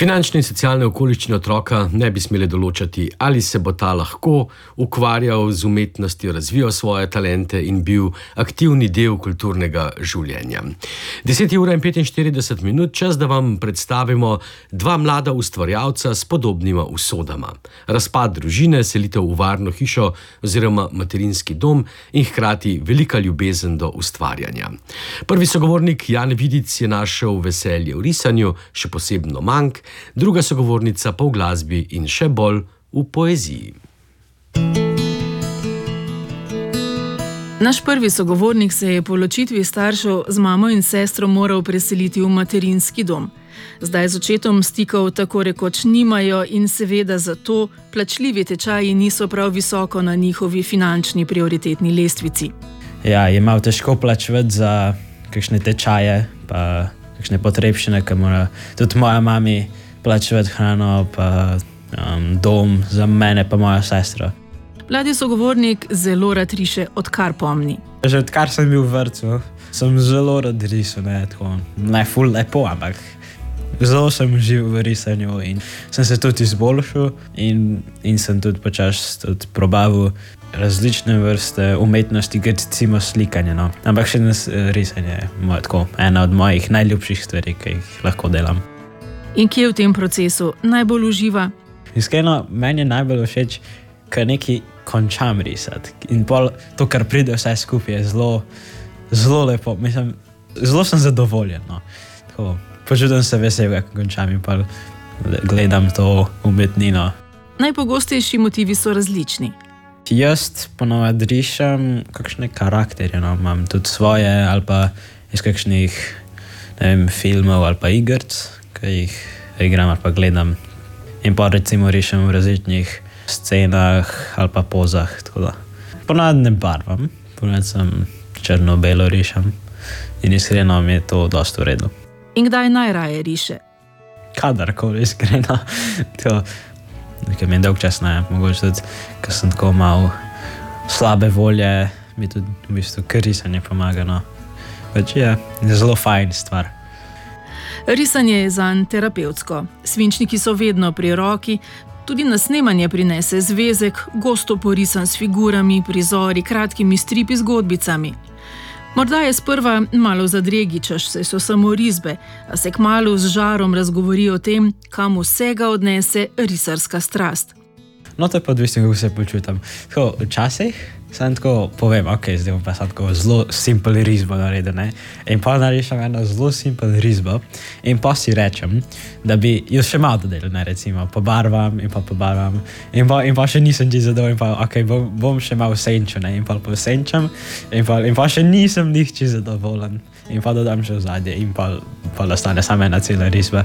Finančne in socialne okoliščine otroka ne bi smele določati, ali se bo ta lahko ukvarjal z umetnostjo, razvijal svoje talente in bil aktivni del kulturnega življenja. 10:45, čas, da vam predstavimo dva mlada ustvarjalca s podobnima usodama. Razpad družine, selitev v varno hišo oziroma materinski dom in hkrati velika ljubezen do ustvarjanja. Prvi sogovornik Jan Vidic je našel veselje v risanju, še posebno mank, druga sogovornica pa v glasbi in še bolj v poeziji. Naš prvi sogovornik se je po ločitvi staršev z mamo in sestro moral preseliti v materinski dom. Zdaj z očetom stikov tako rekoč nimajo in seveda zato plačljivi tečaji niso prav visoko na njihovi finančni prioritetni lestvici. Ja, je malo težko plačevati za kakšne tečaje, pa kakšne potrebščine, ki mora tudi moja mami plačevati hrano, pa dom za mene, pa moja sestra. Mladi sogovornik zelo rad riše, odkar pomni. Že odkar sem bil v vrtcu, sem zelo rad risal, ne ful lepo, ampak zelo sem užival v risanju in sem se tudi izboljšal in sem tudi počas probaval različne vrste umetnosti, recimo slikanje, Ampak še risanje je ena od mojih najljubših stvari, ki jih lahko delam. In kje v tem procesu najbolj uživa? Iskreno, meni je najbolj všeč, ko nekaj končam risati. In pol to, kar pride vse skupaj, je zelo lepo. Mislim, zelo sem zadovoljen. Tako, počutim se vesel, ko končam in pol gledam to umetnino. Najpogostejši motivi so različni. Jaz ponovadi rišem kakšne karakterje, imam tudi svoje ali pa iz kakšnih filmov ali pa igrc, ki jih igram ali pa gledam. In pa recimo rišem v različnih scenah ali pa pozah. Ponovadi ne barvam, ponovadi sem črno-belo rišem in iskreno mi je to dosti v redu. In kdaj najraje riše? Kadarkoli, iskreno. Nekaj mi je dolg čas, mogoče tudi, ker sem tako malo slabe volje, mi tudi v bistvu kar risanje pomaga. Več je zelo fajn stvar. Risanje je zanj terapevtsko. Svinčniki so vedno pri roki, tudi na snemanje prinese zvezek, gosto porisan s figurami, prizori, kratkimi stripi, zgodbicami. Morda je sprva malo zadregičaš, saj so samo risbe, a se kmalu z žarom razgovori o tem, kam vsega odnese risarska strast. To je pa odvisno, kako se počutam. Včasih sem tako povem, zdaj bom pa tako zelo simpel risbo naredil, In pa narišem eno zelo simpel risbo in pa si rečem, da bi jo še malo dodelil, recimo pobarvam in pa pobarvam in pa še nisem zadovoljen, pa bom še malo senčil, in pa posenčam in pa še nisem nihče zadovoljen in pa dodam še v zadje in pa ostane samo ena cela risba.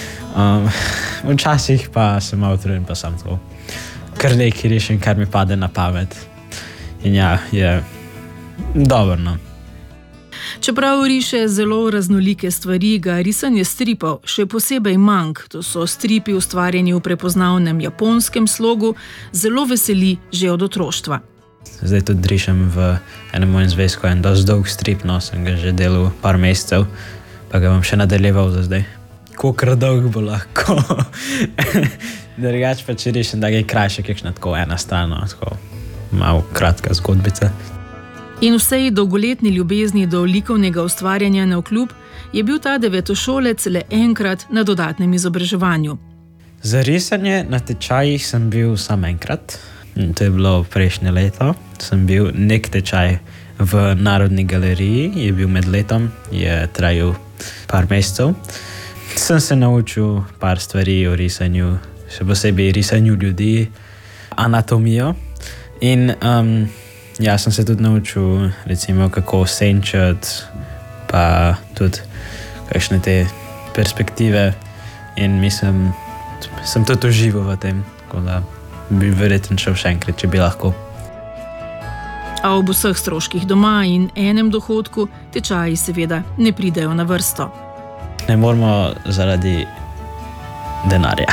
Včasih pa sem malo truden, pa sem tako kar nekaj rišem, kar mi pade na pamet. In ja, je dobro. Čeprav riše zelo raznolike stvari, ga risanje stripov, še posebej mank, to so stripi ustvarjeni v prepoznavnem japonskem slogu, zelo veseli že od otroštva. Zdaj tudi rišem v enem mojem zvezku, en dosti dolg strip, sem ga že delal par mesecev, pa ga bom še nadaljeval za zdaj. Kolikor dolg bo lahko. Drugače pa če rišem, da je krajše, kakšna tako ena stran, tako malo kratka zgodbica. In vsej dolgoletni ljubezni do likovnega ustvarjanja navkljub je bil ta devetošolec le enkrat na dodatnem izobraževanju. Za risanje na tečajih sem bil samo enkrat. To je bilo prejšnje leto. Sem bil nek tečaj v Narodni galeriji, je bil med letom, je trajal par mesecev. Sem se naučil par stvari o risanju, še posebej risanju ljudi, anatomijo. In sem se tudi naučil, recimo, kako senčati, pa tudi kakšne te perspektive. In mislim, sem tudi užival v tem, tako da bi verjetno šel še enkrat, če bi lahko. A ob vseh stroških doma in enem dohodku tečaji seveda ne pridejo na vrsto. Ne moramo zaradi denarja.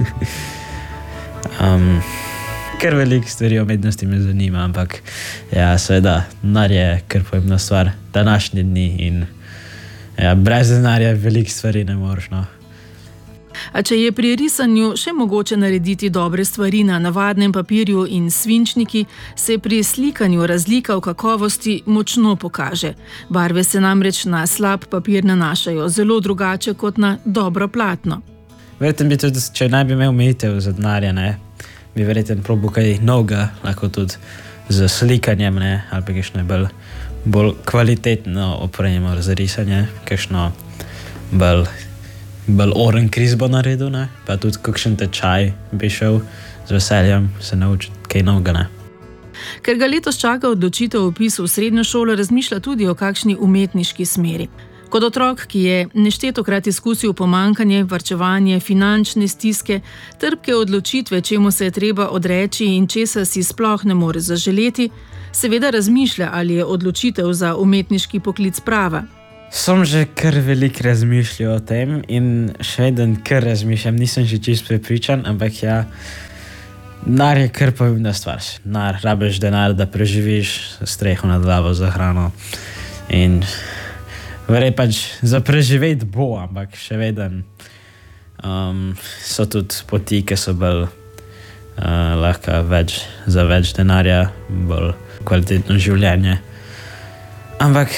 Ker veliko stvari o umetnosti me zanima, ampak seveda, denar je kar pomembna stvar današnje dni in brez denarja veliko stvari ne moreš. A če je pri risanju še mogoče narediti dobre stvari na navadnem papirju in svinčniki, se pri slikanju razlika v kakovosti močno pokaže. Barve se namreč na slab papir nanašajo zelo drugače kot na dobro platno. Verjetno bi tudi, če ne bi imel omejitev za denarja, bi verjetno probil kaj novega, lahko tudi z slikanjem, ali pa kakšno bolj kvalitetno opremo za risanje, kakšno bolj oren krizbo naredil, pa tudi kakšen tečaj bi šel z veseljem se naučiti kaj novega. Ker ga letos čaka odločitev o vpisu v srednjo šolo, razmišlja tudi o kakšni umetniški smeri. Kot otrok, ki je neštetokrat izkusil pomanjkanje, varčevanje, finančne stiske, trpke odločitve, čemu se je treba odreči in česa si sploh ne more zaželeti, seveda razmišlja, ali je odločitev za umetniški poklic prava. Sem že kar veliko razmišljal o tem in še vedno kar razmišljam, nisem že čisto prepričan, ampak denar je kar pomembna stvar. Rabiš denar, da preživiš, streho nad glavo za hrano in za preživeti bo, ampak še vedno so tudi poti, ki so bolj lahko za več denarja, bolj kvalitetno življenje. Ampak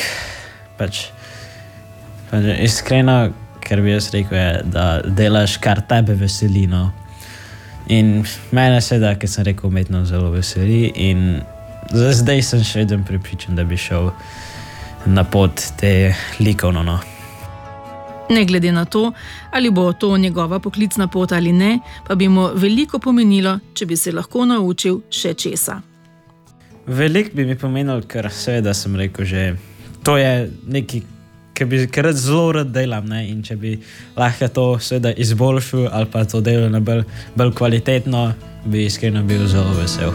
iskreno, ker bi jaz rekel, je, da delaš, kar tebe veseli. In mene seveda, ker sem rekel, umetnost zelo veseli in zdaj sem še vedno prepričan, da bi šel na pot te likovno. Ne glede na to, ali bo to njegova poklicna pot ali ne, pa bi mu veliko pomenilo, če bi se lahko naučil še česa. Veliko bi mi pomenilo, ker seveda sem rekel že, to je nekaj, kar zelo rad delam, in če bi lahko to seveda izboljšal ali pa to delo na bolj kvalitetno, bi iskreno bil zelo vesel.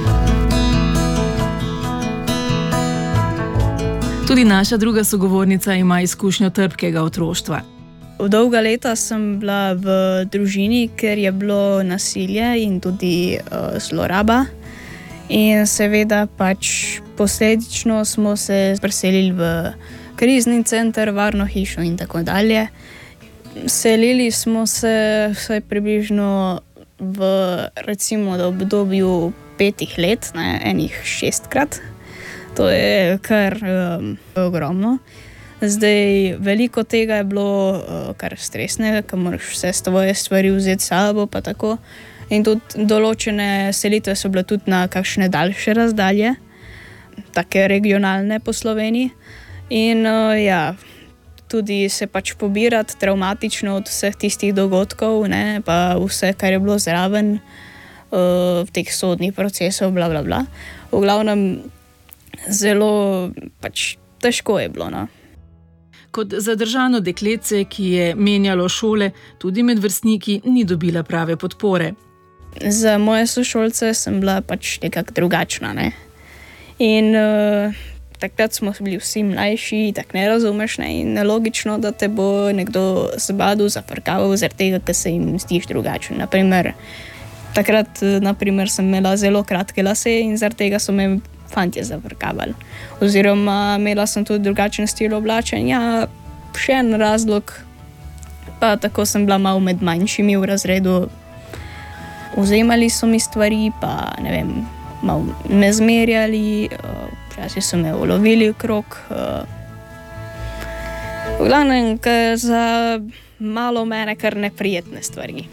Tudi naša druga sogovornica ima izkušnjo trpkega otroštva. Dolga leta sem bila v družini, ker je bilo nasilje in tudi zloraba. In seveda posledično smo se preselili v krizni center, varno hišo in tako dalje. Selili smo se vsaj približno v recimo obdobju 5 let, enih 6-krat. To je kar ogromno. Zdaj, veliko tega je bilo kar stresnega, ker moraš vse svoje stvari vzeti s sabo, pa tako. In tudi določene selitve so bile tudi na kakšne daljše razdalje, take regionalne po Sloveniji. In tudi se pobirati travmatično od vseh tistih dogodkov, pa vse, kar je bilo zraven teh sodnih procesov, bla, bla, bla. V glavnem, zelo težko je bilo. Kot zadržano dekletce, ki je menjalo šole, tudi med vrstniki ni dobila prave podpore. Za moje sošolce sem bila nekako drugačna. In takrat smo bili vsi mlajši, tako ne razumeš, in nelogično, da te bo nekdo zbadal, zafrkaval, zaradi tega, ker se jim zdiš drugačen. Takrat sem imela zelo kratke lase in zaradi tega so me fantje zafrkavali. Oziroma imela sem tudi drugačen stil oblačenja, še en razlog, pa tako sem bila malo med manjšimi v razredu. Vzemali so mi stvari, pa ne vem, malo me zmerjali, včasih so me ulovili v krog. V glavnem, za malo mene kar neprijetne stvari.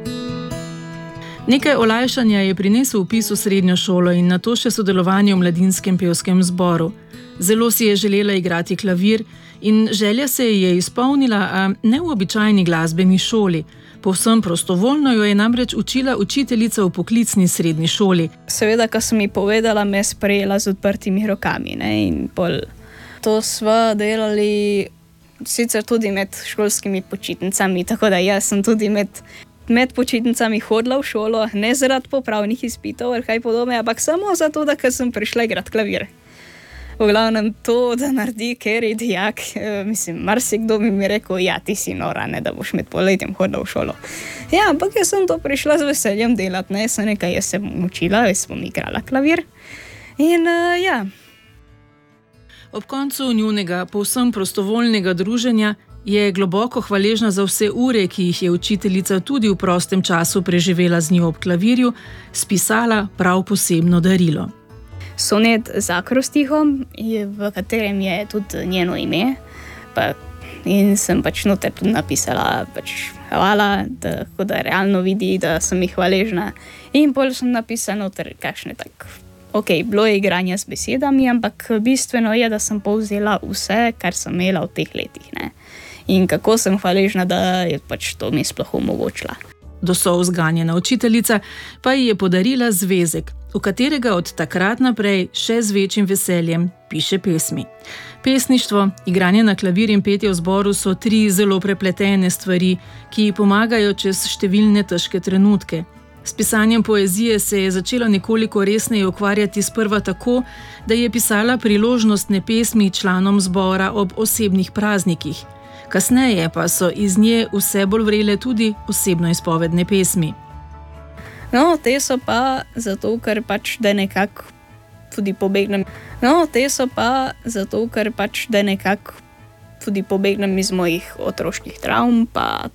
Nekaj olajšanja je prinesel vpis v srednjo šolo in nato še sodelovanje v mladinskem pevskem zboru. Zelo si je želela igrati klavir in želja se ji je izpolnila, a ne v običajni glasbeni šoli. Povsem prostovoljno jo je namreč učila učiteljica v poklicni srednji šoli. Seveda, ko sem ji povedala, me je sprejela z odprtimi rokami. In to sva delali sicer tudi med šolskimi počitnicami, tako da jaz sem tudi med počitnicami hodila v šolo, ne zaradi popravnih izpitov ali kaj podobne, ampak samo zato, da sem prišla igrati klavir. V glavnem to, da naredi keri dijak, marsikdo bi mi rekel, ti si nora, da boš med poletjem hodila v šolo. Ja, ampak jaz sem to prišla z veseljem delati, sem nekaj, jaz sem učila, jaz sem igrala klavir. In Ob koncu njunega povsem prostovoljnega druženja je globoko hvaležna za vse ure, ki jih je učiteljica tudi v prostem času preživela z njo ob klavirju, spisala prav posebno darilo. Sonet z akrostihom, v katerem je tudi njeno ime. In sem pač noter tudi napisala hvala, tako da realno vidi, da sem jih hvaležna. In pol sem napisala noter kakšne tak. Bilo je igranje z besedami, ampak bistveno je, da sem povzela vse, kar sem imela v teh letih. Ne? In kako sem hvaležna, da je pač to mi sploh omogočila. Do solz ganjena učiteljica pa ji je podarila zvezek, v katerega od takrat naprej še z večjim veseljem piše pesmi. Pesništvo, igranje na klavir in petje v zboru so 3 zelo prepletene stvari, ki ji pomagajo čez številne težke trenutke. S pisanjem poezije se je začela nekoliko resneje ukvarjati sprva tako, da je pisala priložnostne pesmi članom zbora ob osebnih praznikih. Kasneje pa so iz nje vse bolj vrele tudi osebno izpovedne pesmi. No, te so pa zato, ker pač da nekako tudi pobegnem. Iz mojih otroških travm, pa